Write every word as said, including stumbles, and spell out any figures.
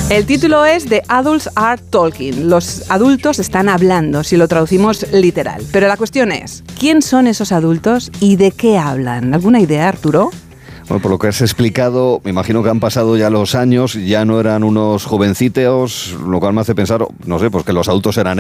El título es The Adults Are Talking. Los adultos están hablando, si lo traducimos literal. Pero la cuestión es, ¿quién son esos adultos y de qué hablan? ¿Alguna idea, Arturo? Bueno, por lo que has explicado, me imagino que han pasado ya los años, ya no eran unos jovencitos, lo cual me hace pensar, no sé, pues que los adultos eran